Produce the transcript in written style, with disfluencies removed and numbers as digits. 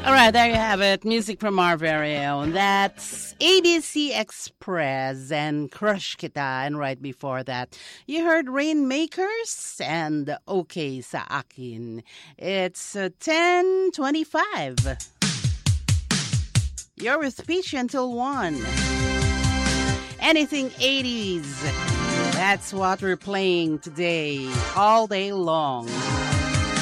All right, there you have it. Music from our very own. That's ABC Express and Crush Kita. And right before that, you heard Rainmakers and Okay Sa Akin. It's 10:25. You're with Peach until 1. Anything 80s. That's what we're playing today, all day long.